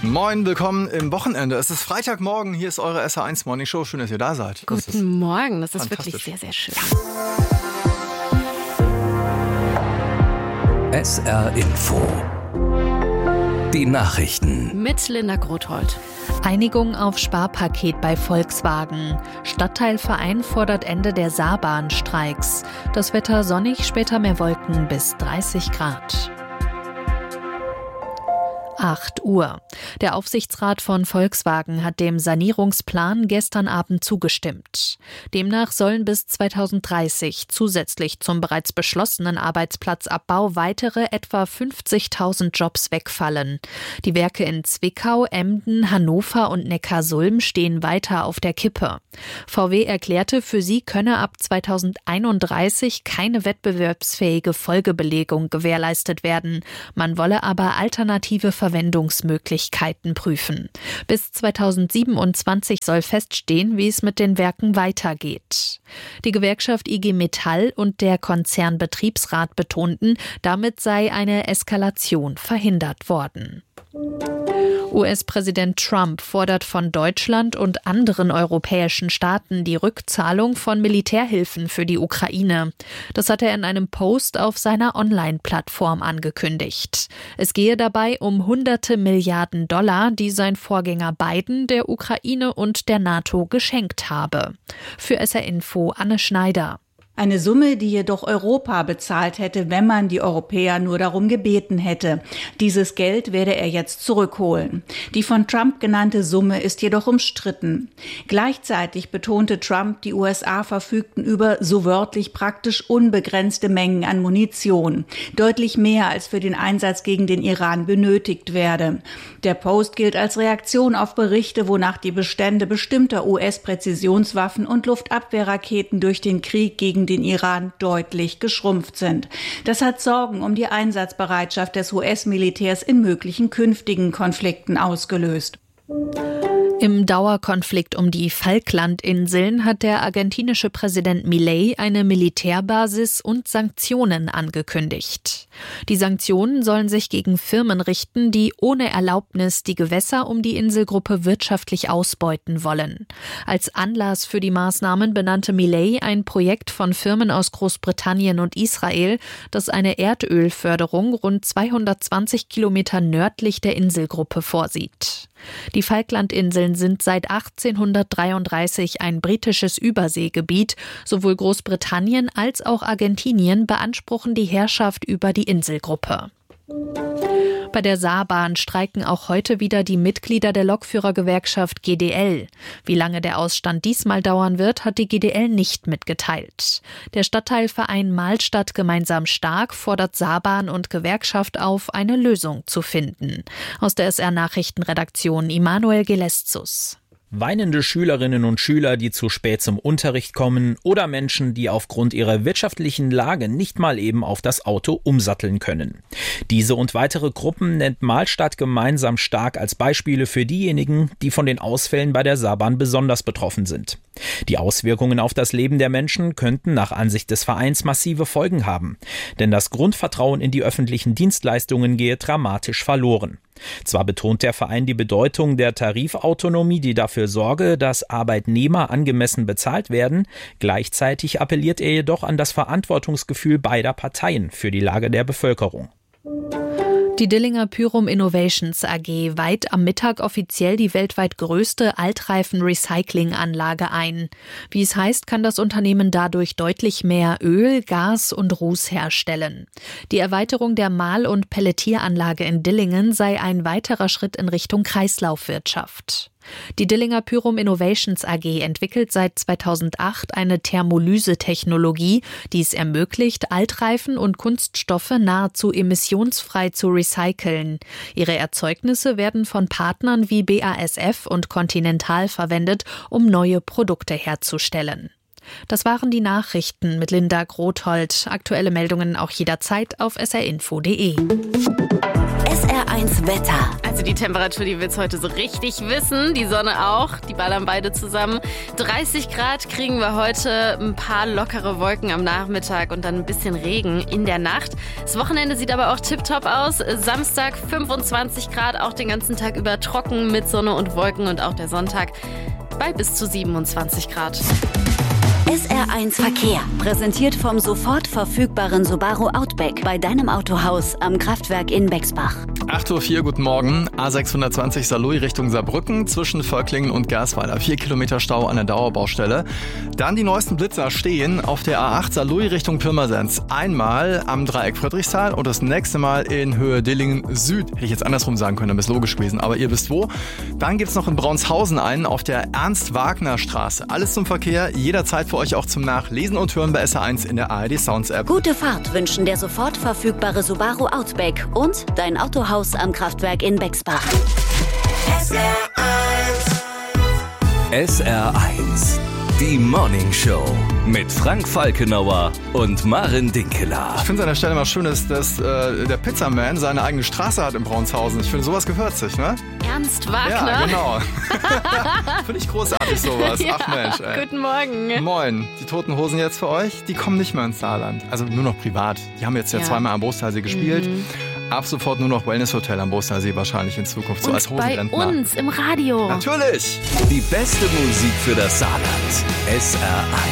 Moin, willkommen im Wochenende. Es ist Freitagmorgen, hier ist eure SR1 Morning Show. Schön, dass ihr da seid. Guten Morgen, das ist wirklich sehr, sehr schön. SR Info. Die Nachrichten. Mit Linda Grothold. Einigung auf Sparpaket bei Volkswagen. Stadtteilverein fordert Ende der Saarbahnstreiks. Das Wetter sonnig, später mehr Wolken bis 30 Grad. 8 Uhr. Der Aufsichtsrat von Volkswagen hat dem Sanierungsplan gestern Abend zugestimmt. Demnach sollen bis 2030 zusätzlich zum bereits beschlossenen Arbeitsplatzabbau weitere etwa 50.000 Jobs wegfallen. Die Werke in Zwickau, Emden, Hannover und Neckarsulm stehen weiter auf der Kippe. VW erklärte, für sie könne ab 2031 keine wettbewerbsfähige Folgebelegung gewährleistet werden. Man wolle aber alternative Verwendungsmöglichkeiten prüfen. Bis 2027 soll feststehen, wie es mit den Werken weitergeht. Die Gewerkschaft IG Metall und der Konzernbetriebsrat betonten, damit sei eine Eskalation verhindert worden. US-Präsident Trump fordert von Deutschland und anderen europäischen Staaten die Rückzahlung von Militärhilfen für die Ukraine. Das hat er in einem Post auf seiner Online-Plattform angekündigt. Es gehe dabei um hunderte Milliarden $, die sein Vorgänger Biden der Ukraine und der NATO geschenkt habe. Für SR Info Anne Schneider. Eine Summe, die jedoch Europa bezahlt hätte, wenn man die Europäer nur darum gebeten hätte. Dieses Geld werde er jetzt zurückholen. Die von Trump genannte Summe ist jedoch umstritten. Gleichzeitig betonte Trump, die USA verfügten über so wörtlich praktisch unbegrenzte Mengen an Munition. Deutlich mehr als für den Einsatz gegen den Iran benötigt werde. Der Post gilt als Reaktion auf Berichte, wonach die Bestände bestimmter US-Präzisionswaffen und Luftabwehrraketen durch den Krieg gegen den Iran deutlich geschrumpft sind. Das hat Sorgen um die Einsatzbereitschaft des US-Militärs in möglichen künftigen Konflikten ausgelöst. Im Dauerkonflikt um die Falklandinseln hat der argentinische Präsident Milei eine Militärbasis und Sanktionen angekündigt. Die Sanktionen sollen sich gegen Firmen richten, die ohne Erlaubnis die Gewässer um die Inselgruppe wirtschaftlich ausbeuten wollen. Als Anlass für die Maßnahmen benannte Milei ein Projekt von Firmen aus Großbritannien und Israel, das eine Erdölförderung rund 220 Kilometer nördlich der Inselgruppe vorsieht. Die Falklandinseln sind seit 1833 ein britisches Überseegebiet. Sowohl Großbritannien als auch Argentinien beanspruchen die Herrschaft über die Inselgruppe. Bei der Saarbahn streiken auch heute wieder die Mitglieder der Lokführergewerkschaft GDL. Wie lange der Ausstand diesmal dauern wird, hat die GDL nicht mitgeteilt. Der Stadtteilverein Mahlstadt gemeinsam stark fordert Saarbahn und Gewerkschaft auf, eine Lösung zu finden. Aus der SR-Nachrichtenredaktion Immanuel Geleszus. Weinende Schülerinnen und Schüler, die zu spät zum Unterricht kommen, oder Menschen, die aufgrund ihrer wirtschaftlichen Lage nicht mal eben auf das Auto umsatteln können. Diese und weitere Gruppen nennt Mahlstadt gemeinsam stark als Beispiele für diejenigen, die von den Ausfällen bei der Saarbahn besonders betroffen sind. Die Auswirkungen auf das Leben der Menschen könnten nach Ansicht des Vereins massive Folgen haben, denn das Grundvertrauen in die öffentlichen Dienstleistungen gehe dramatisch verloren. Zwar betont der Verein die Bedeutung der Tarifautonomie, die dafür sorge, dass Arbeitnehmer angemessen bezahlt werden, gleichzeitig appelliert er jedoch an das Verantwortungsgefühl beider Parteien für die Lage der Bevölkerung. Die Dillinger Pyrum Innovations AG weiht am Mittag offiziell die weltweit größte Altreifen-Recycling-Anlage ein. Wie es heißt, kann das Unternehmen dadurch deutlich mehr Öl, Gas und Ruß herstellen. Die Erweiterung der Mahl- und Pelletieranlage in Dillingen sei ein weiterer Schritt in Richtung Kreislaufwirtschaft. Die Dillinger Pyrum Innovations AG entwickelt seit 2008 eine Thermolyse-Technologie, die es ermöglicht, Altreifen und Kunststoffe nahezu emissionsfrei zu recyceln. Ihre Erzeugnisse werden von Partnern wie BASF und Continental verwendet, um neue Produkte herzustellen. Das waren die Nachrichten mit Linda Grothold. Aktuelle Meldungen auch jederzeit auf srinfo.de. SR1 Wetter. Also die Temperatur, die will's heute so richtig wissen. Die Sonne auch, die ballern beide zusammen. 30 Grad kriegen wir heute, ein paar lockere Wolken am Nachmittag und dann ein bisschen Regen in der Nacht. Das Wochenende sieht aber auch tipptopp aus. Samstag 25 Grad, auch den ganzen Tag über trocken mit Sonne und Wolken und auch der Sonntag bei bis zu 27 Grad. SR1 Verkehr, präsentiert vom sofort verfügbaren Subaru Outback bei deinem Autohaus am Kraftwerk in Bexbach. 8:04 Uhr, guten Morgen. A620 Saarlouis Richtung Saarbrücken zwischen Völklingen und Gersweiler. 4 Kilometer Stau an der Dauerbaustelle. Dann die neuesten Blitzer stehen auf der A8 Saarlouis Richtung Pirmasens. Einmal am Dreieck Friedrichsthal und das nächste Mal in Höhe Dillingen Süd. Hätte ich jetzt andersrum sagen können, dann ist logisch gewesen, aber ihr wisst wo. Dann gibt's noch in Braunshausen einen auf der Ernst-Wagner-Straße. Alles zum Verkehr, jederzeit für euch auch zum Nachlesen und Hören bei SR1 in der ARD Sounds App. Gute Fahrt wünschen der sofort verfügbare Subaru Outback und dein Autohaus am Kraftwerk in Bexbach. SR1, die Morning Show mit Frank Falkenauer und Maren Dinkeler. Ich finde es an der Stelle mal schön, dass der Pizzaman seine eigene Straße hat in Braunshausen. Ich finde, sowas gehört sich, ne? Ernst Wagner? Ja, genau. Finde ich großartig sowas. Ja, ach Mensch, ey. Guten Morgen. Moin. Die Toten Hosen jetzt für euch, die kommen nicht mehr ins Saarland. Also nur noch privat. Die haben jetzt ja zweimal am Brostalsee gespielt. Ab sofort nur noch Wellness Hotel am Brostalsee wahrscheinlich in Zukunft, so und als Hosenrentner. Bei uns im Radio. Natürlich. Die beste Musik für das Saarland. SR1.